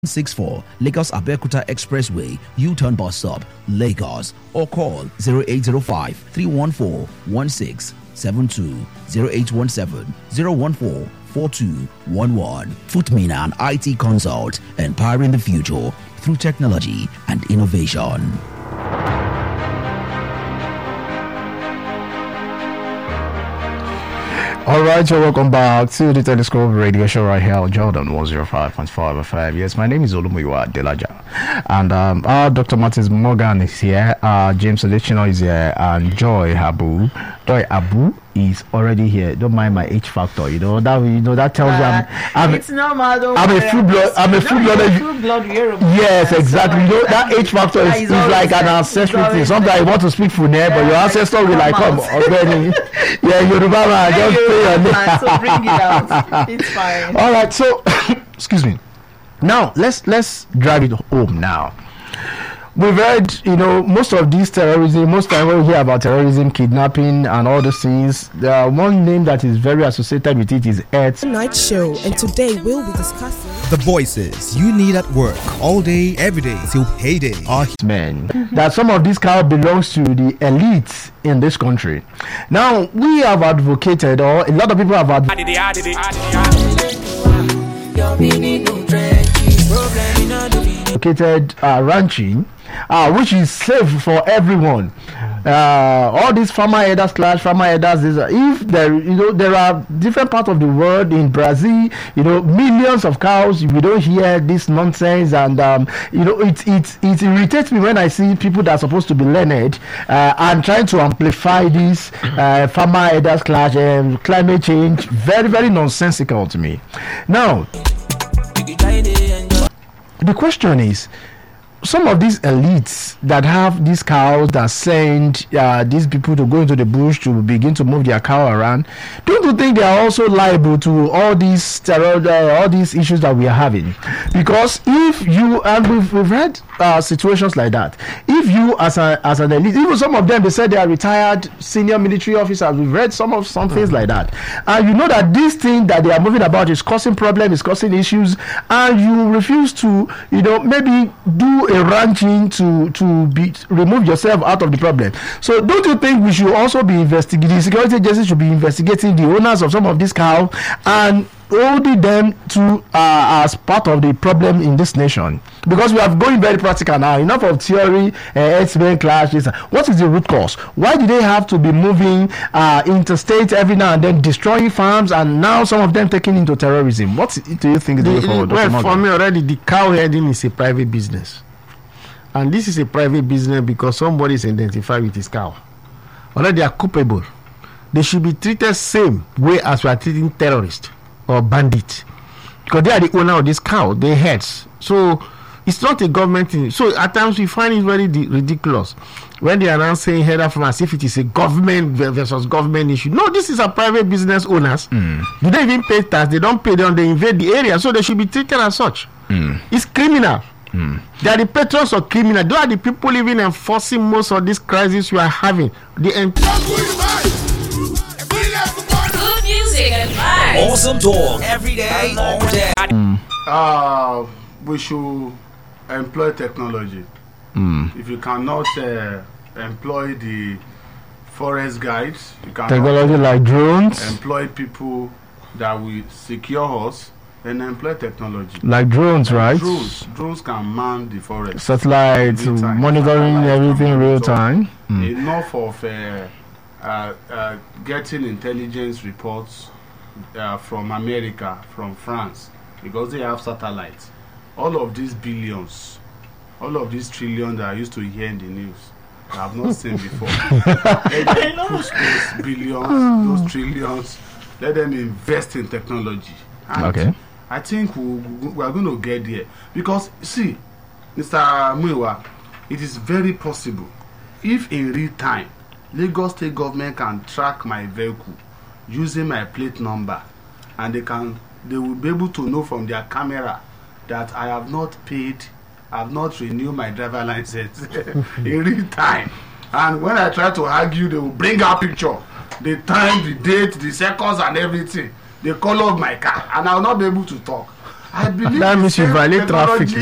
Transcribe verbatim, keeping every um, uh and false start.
six four Lagos Abeokuta Expressway, U-turn bus stop, Lagos, or call zero eight zero five, three one four, one six seven two, zero eight one seven, zero one four, four two one one. Footmina and I T Consult, empowering the future through technology and innovation. All right, so welcome back to the Telescope Radio Show right here on Jordan one oh five point five F M. Yes, my name is Olumuyiwa Delaja, and um, our Doctor Martins Morgan is here, uh, James Olechino is here, and Joy Abu, Joy Abu is already here. Don't mind my H factor, you know that you know that tells uh, you I'm, I'm it's normal. Don't I'm a full blood. I'm a full blood. Full blood. Yes, exactly. You know that H factor is, is like an ancestral thing. Sometimes you want to speak Funne, yeah, but your ancestor will like come already. Yeah, Yoruba man, just pay your name. So bring it out. It's fine. All right, so excuse me. Now let's let's drive it home now. We've heard, you know, most of these terrorism, most time when we hear about terrorism, kidnapping, and all those things, there are one name that is very associated with it is Earth Night Show, and today we'll be discussing the voices you need at work all day, every day till payday. Are men that some of this crowd belongs to the elites in this country. Now we have advocated, or a lot of people have advocated. Advocated uh, ranching, uh, which is safe for everyone. Uh, all these farmer headers, clash farmer headers. Is, if there, you know, there are different parts of the world. In Brazil, you know, millions of cows. We don't hear this nonsense, and um, you know, it it it irritates me when I see people that are supposed to be learned uh, and trying to amplify this uh, farmer headers clash and um, climate change. Very very nonsensical to me. Now, the question is, some of these elites that have these cows that send uh, these people to go into the bush to begin to move their cow around, don't you think they are also liable to all these terror, uh, all these issues that we are having? Because if you, and we've, we've had uh, situations like that, if you as a as an elite, even some of them, they said they are retired senior military officers, we've read some of some things mm-hmm. like that, and you know that this thing that they are moving about is causing problems, is causing issues, and you refuse to, you know, maybe do a ranching to to be remove yourself out of the problem. So don't you think we should also be investigating, the security agency should be investigating the owners of some of these cows and holding them to uh, as part of the problem in this nation? Because we are going very practical now. Enough of theory, herdsmen uh, clashes. What is the root cause? Why do they have to be moving uh, interstate every now and then, destroying farms, and now some of them taking into terrorism? What do you think is the way forward? Well, for me already, the cow herding is a private business. And this is a private business because somebody is identified with his cow. Already they are culpable. They should be treated same way as we are treating terrorists or bandits. Because they are the owner of this cow, they heads. So it's not a government thing. So at times we find it very di- ridiculous when they are now saying header from as if it is a government versus government issue. No, this is a private business owners. Mm. Do they even pay tax? They don't pay them, they invade the area. So they should be treated as such. Mm. It's criminal. Mm. They are the patrons of criminal. They are the people even enforcing most of this crisis we are having. The ent- Good music and vibes. Awesome talk every day, all day. Mm. Uh, we should employ technology. Mm. If you cannot uh, employ the forest guides, you can technology like drones. Employ people that will secure us. Then employ technology like drones, like right? Drones, drones can man the forest. Satellites monitoring Satellite everything real time. Mm. Enough of uh, uh, uh, getting intelligence reports uh, from America, from France, because they have satellites. All of these billions, all of these trillions that I used to hear in the news, I have not seen before. Let them push those billions, those trillions. Let them invest in technology. And okay. I think we, we are going to get there because, see, Mister Muiwa, it is very possible if in real time Lagos State government can track my vehicle using my plate number, and they can they will be able to know from their camera that I have not paid, I have not renewed my driver license in real time. And when I try to argue, they will bring out picture, the time, the date, the seconds, and everything. The color of my car, and I will not be able to talk. I believe That the means you same violate traffic. technology